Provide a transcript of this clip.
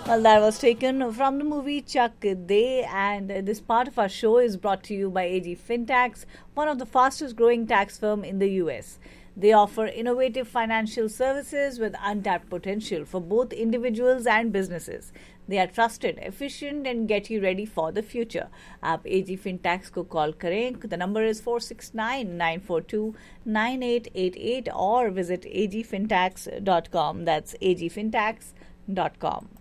Well, that was taken from the movie Chuck Day, and this part of our show is brought to you by AG Fintax, one of the fastest growing tax firm in the US. They offer innovative financial services with untapped potential for both individuals and businesses. They are trusted, efficient, and get you ready for the future. आप AG Fintax को call करें. The number is 469-942-9888 or visit agfintax.com. That's agfintax.com.